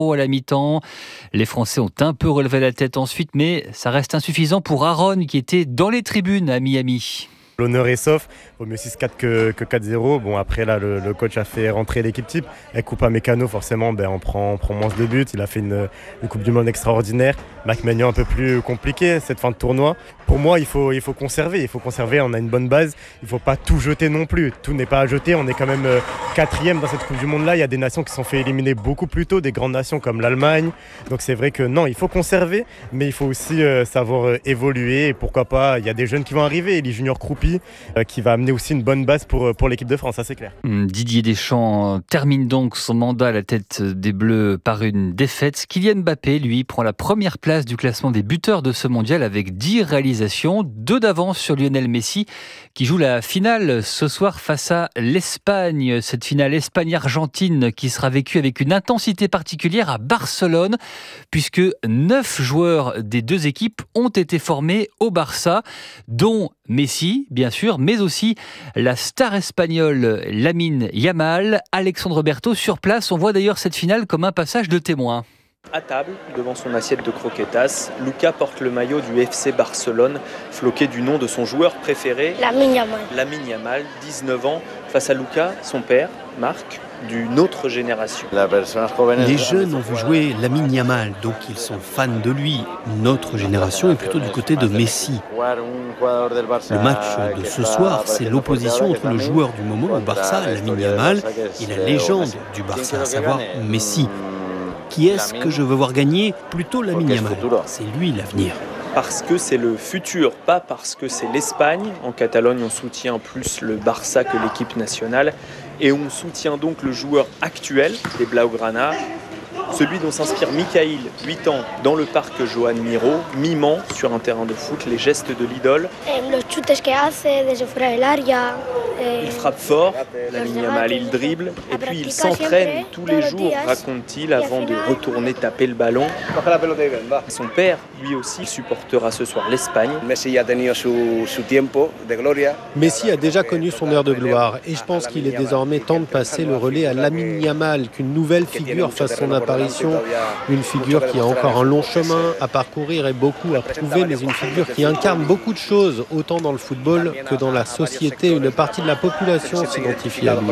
à la mi-temps. Les Français ont un peu relevé la tête ensuite, mais ça reste insuffisant pour Aaron qui était dans les tribunes à Miami. L'honneur est sauf, vaut mieux 6-4 que 4-0. Bon, après là, le coach a fait rentrer l'équipe type. Avec Upamecano, forcément, on prend moins de buts. Il a fait une Coupe du Monde extraordinaire. Mac Maignan un peu plus compliqué cette fin de tournoi. Pour moi, il faut conserver. On a une bonne base. Il ne faut pas tout jeter non plus. Tout n'est pas à jeter. On est quand même 4e dans cette Coupe du Monde là. Il y a des nations qui se sont fait éliminer beaucoup plus tôt, des grandes nations comme l'Allemagne. Donc c'est vrai que non, il faut conserver, mais il faut aussi savoir évoluer. Et pourquoi pas, il y a des jeunes qui vont arriver. Elie Junior Croupi qui va amener aussi une bonne base pour l'équipe de France, ça c'est clair. Didier Deschamps termine donc son mandat à la tête des Bleus par une défaite. Kylian Mbappé, lui, prend la première place du classement des buteurs de ce mondial avec 10 réalisations, 2 d'avance sur Lionel Messi qui joue la finale ce soir face à l'Espagne. Cette finale Espagne-Argentine qui sera vécue avec une intensité particulière à Barcelone puisque 9 joueurs des 2 équipes ont été formés au Barça, dont Messi, bien sûr, mais aussi la star espagnole Lamine Yamal, Alexandre Berto sur place. On voit d'ailleurs cette finale comme un passage de témoin. À table, devant son assiette de croquetas, Lucas porte le maillot du FC Barcelone, floqué du nom de son joueur préféré, Lamine Yamal, 19 ans, face à Lucas, son père, Marc, d'une autre génération. Les jeunes ont vu jouer Lamine Yamal, donc ils sont fans de lui. Notre génération est plutôt du côté de Messi. Le match de ce soir, c'est l'opposition entre le joueur du moment au Barça, Lamine Yamal, et la légende du Barça, à savoir Messi. Qui est-ce que je veux voir gagner? Plutôt Lamine Yamal. C'est lui l'avenir. Parce que c'est le futur, pas parce que c'est l'Espagne. En Catalogne, on soutient plus le Barça que l'équipe nationale. Et on soutient donc le joueur actuel des Blaugrana, celui dont s'inspire Mikhail, 8 ans, dans le parc Joan Miró, mimant sur un terrain de foot les gestes de l'idole. Il frappe fort, Lamine Yamal, il dribble, et puis il s'entraîne tous les jours, raconte-t-il, avant de retourner taper le ballon. Son père, lui aussi, supportera ce soir l'Espagne. Messi a déjà connu son heure de gloire, et je pense qu'il est désormais temps de passer le relais à Lamine Yamal, qu'une nouvelle figure fasse son apparition. Une figure qui a encore un long chemin à parcourir et beaucoup à prouver, mais une figure qui incarne beaucoup de choses, autant dans le football que dans la société. Une partie de la population s'identifie à lui.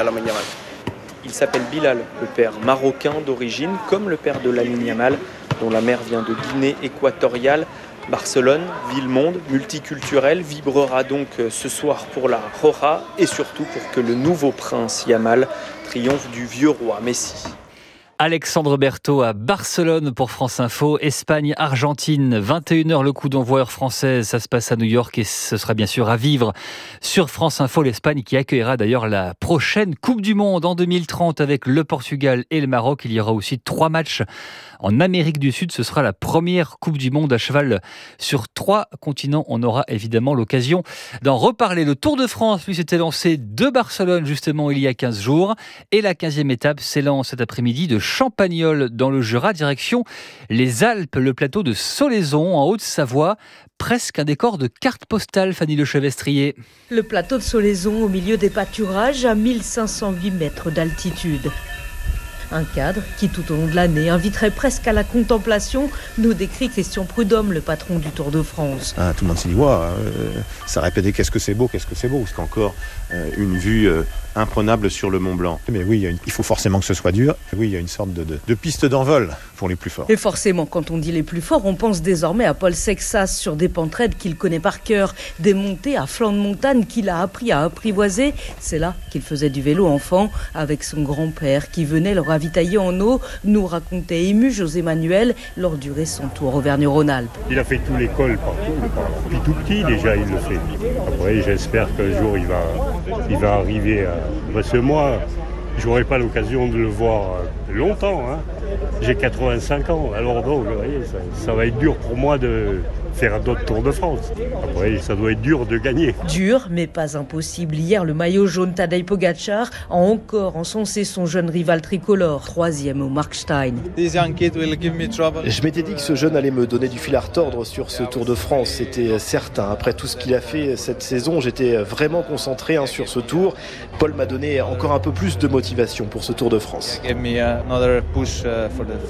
Il s'appelle Bilal, le père marocain d'origine, comme le père de Lamine Yamal, dont la mère vient de Guinée équatoriale. Barcelone, ville-monde, multiculturelle, vibrera donc ce soir pour la Roja et surtout pour que le nouveau prince Yamal triomphe du vieux roi Messi. Alexandre Berto à Barcelone pour France Info. Espagne, Argentine, 21h le coup d'envoi heure française. Ça se passe à New York et ce sera bien sûr à vivre sur France Info. L'Espagne qui accueillera d'ailleurs la prochaine Coupe du Monde en 2030 avec le Portugal et le Maroc. Il y aura aussi 3 matchs en Amérique du Sud. Ce sera la première Coupe du Monde à cheval sur 3 continents. On aura évidemment l'occasion d'en reparler. Le Tour de France, lui, s'était lancé de Barcelone justement il y a 15 jours. Et la 15e étape s'élance cet après-midi de Champagnole dans le Jura, direction les Alpes, le plateau de Solaizon en Haute-Savoie. Presque un décor de carte postale, Fanny Lechevestrier. Le plateau de Solaizon au milieu des pâturages à 1508 mètres d'altitude. Un cadre qui, tout au long de l'année, inviterait presque à la contemplation, nous décrit Christian Prudhomme, le patron du Tour de France. Tout le monde s'est dit, ça répétait qu'est-ce que c'est beau, parce qu'encore une vue imprenable sur le Mont Blanc. Mais oui, il faut forcément que ce soit dur. Oui, il y a une sorte de piste d'envol pour les plus forts. Et forcément, quand on dit les plus forts, on pense désormais à Paul Sexas sur des pentes raides qu'il connaît par cœur, des montées à flanc de montagne qu'il a appris à apprivoiser. C'est là qu'il faisait du vélo enfant avec son grand-père qui venait le ravitailler en eau, nous racontait ému José Manuel lors du récent tour Auvergne-Rhône-Alpes. Il a fait tout l'école partout, depuis tout petit déjà il le fait. Après j'espère qu'un jour il va arriver à... Parce que moi, j'aurai pas l'occasion de le voir longtemps. J'ai 85 ans, alors donc, vous voyez, ça va être dur pour moi de faire d'autres Tours de France. Après, ça doit être dur de gagner. Dur, mais pas impossible. Hier, le maillot jaune Tadej Pogačar a encore encensé son jeune rival tricolore, 3e au Markstein. Je m'étais dit que ce jeune allait me donner du fil à retordre sur ce Tour de France, c'était certain. Après tout ce qu'il a fait cette saison, j'étais vraiment concentré sur ce Tour. Paul m'a donné encore un peu plus de motivation pour ce Tour de France.